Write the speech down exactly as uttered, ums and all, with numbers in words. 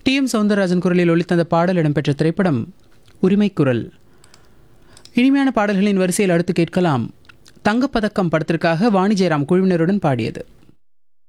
D M Soundararajan குரலில் ஒலித்த அந்த பாடல் இடம்பெற்ற திரைப்படம் உரிமைக்குரல். இனிமையான பாடல்களின் வரிசையில் அடுத்து கேட்கலாம். தங்கப்பதக்கம் படத்திற்காக வாணி ஜெயராம் குழுவினருடன் பாடியது.